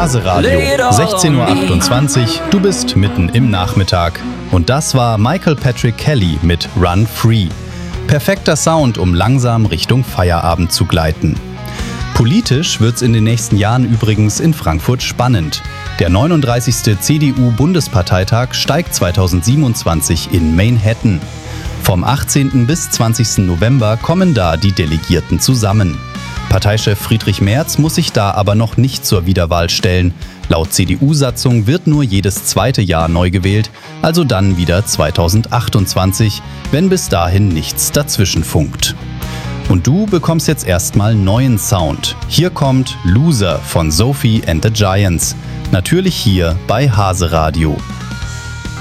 Haseradio, 16.28 Uhr, du bist mitten im Nachmittag. Und das war Michael Patrick Kelly mit Run Free. Perfekter Sound, um langsam Richtung Feierabend zu gleiten. Politisch wird's in den nächsten Jahren übrigens in Frankfurt spannend. Der 39. CDU-Bundesparteitag steigt 2027 in Manhattan. Vom 18. bis 20. November kommen da die Delegierten zusammen. Parteichef Friedrich Merz muss sich da aber noch nicht zur Wiederwahl stellen. Laut CDU-Satzung wird nur jedes zweite Jahr neu gewählt, also dann wieder 2028, wenn bis dahin nichts dazwischen funkt. Und du bekommst jetzt erstmal neuen Sound. Hier kommt Loser von Sophie and the Giants. Natürlich hier bei Haseradio.